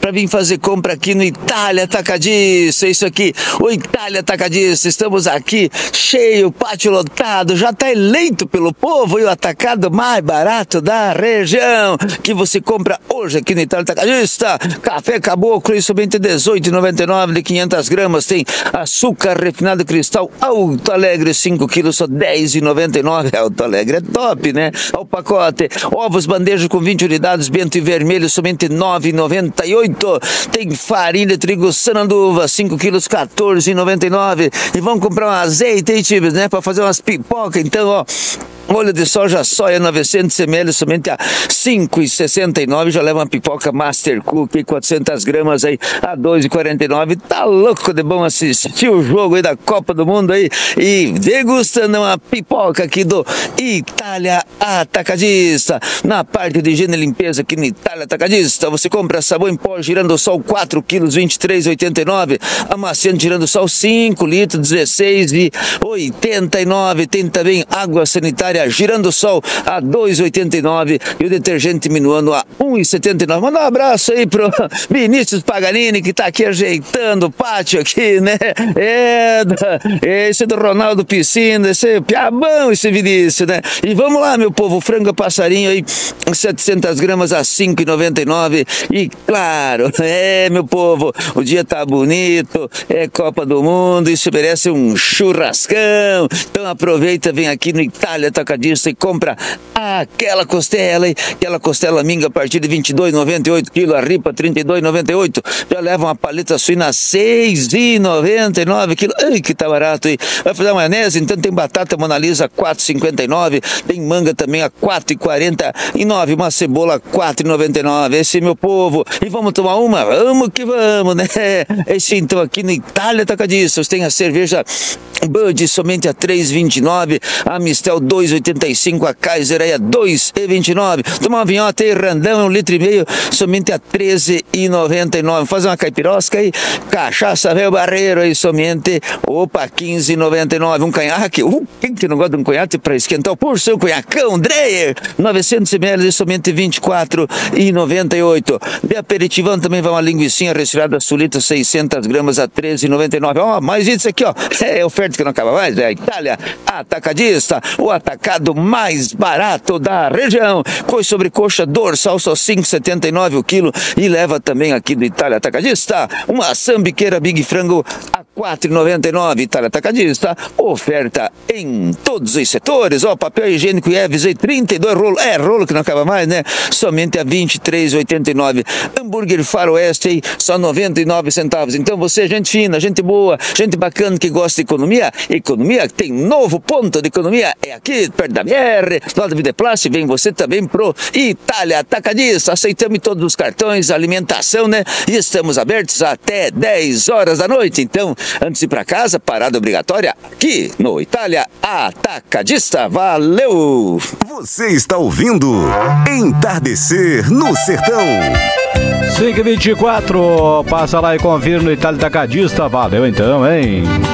para vir fazer compra aqui no Itália Atacadista. Isso aqui, o Itália Atacadista. Estamos aqui cheio, pátio lotado. Já está eleito pelo povo e o atacado mais barato da região que você compra hoje aqui no Itália Atacadista. Café Caboclo, isso somente R$18,99 de 500 gramas. Tem açúcar refinado cristal Alto Alegre, 5 quilos, só R$10,99. Alto Alegre é top, né? Ao pacote. Ovos bandeja com 20 unidades, bento e vermelho, somente R$9,98. Tem farinha de trigo Sananduva, 5 quilos, R$14,99. E vamos comprar um azeite aí, tibes, né? Para fazer umas pipoca. Então, ó, óleo de soja 900 ml, somente a R$5,69. Já leva uma pipoca Master Cook, 400 gramas aí a R$2,49. Tá louco de bom assistir o jogo aí da Copa do Mundo aí e degustando uma pipoca aqui do Itália Atacadista. Na parte de higiene e limpeza aqui no Itália Atacadista, você compra sabão em pó Girassol 4 quilos, R$23,89. Amaciante Girassol 5 litros, R$16,89. Tem também água sanitária Girassol a R$2,89 e o detergente Minuano a R$1,79. Manda um abraço aí pro Vinícius Paganini, que tá aqui ajeitando o pátio aqui, né? Esse é do Ronaldo Piscina, esse é piabão, esse Vinícius, né? E vamos lá, meu povo, frango passarinho aí, 700 gramas a R$5,99. E claro, meu povo, o dia tá bonito, é Copa do Mundo, isso merece um churrascão. Então aproveita, vem aqui no Itália Atacadista e compra aquela costela, hein? Aquela costela minga a partir de R$22,98 quilo, a ripa R$32,98. Já leva uma paleta suína R$6,99 quilo. Ai, que tá barato aí. Vai fazer maionese? Então tem batata Mona Lisa R$4,59. Tem manga também a R$4,49. Uma cebola R$4,99. Esse, meu povo. E vamos tomar uma? Vamos que vamos, né? Esse então aqui no Itália Atacadista. Tem a cerveja Bud somente a R$3,29. A Mistel R$2,85. A Kaiser aí a R$2,29. Tomar uma vinhota aí, Randão, 1,5 litro, somente a R$13,99. Fazer uma caipirosca aí, cachaça velho barreiro aí, somente, opa, R$15,99. Um canhaque, quem que não gosta de um conhaque para esquentar o pulso? Seu conhacão, Dreyer, 900 ml, somente R$24,98. De aperitivão também vai uma linguicinha resfriada sulita, 600 gramas a R$13,99. Ó, mais isso aqui, ó, é oferta que não acaba mais, é a Itália Atacadista, o atacado mais barato da região. Coisa sobre coxa dorsal, só R$5,79 o quilo. E leva também aqui do Itália Atacadista uma sambiqueira Big Frango a R$4,99. Itália Atacadista, oferta em todos os setores. Ó, papel higiênico Eves aí, 32 rolos, rolo que não acaba mais, né? Somente a R$23,89. Hambúrguer Faroeste aí, só 99 centavos. Então você, gente fina, gente boa, gente bacana que gosta de economia, tem novo ponto de economia, é aqui perto da BR, lá da Videplast. Vem você também pro Itália Atacadista. Aceitamos todos os cartões, alimentação, né? E estamos abertos até 10 horas da noite. Então, antes de ir para casa, parada obrigatória aqui no Itália Atacadista. Valeu! Você está ouvindo Entardecer no Sertão. 5h24, passa lá e confira no Itália Atacadista. Valeu então, hein?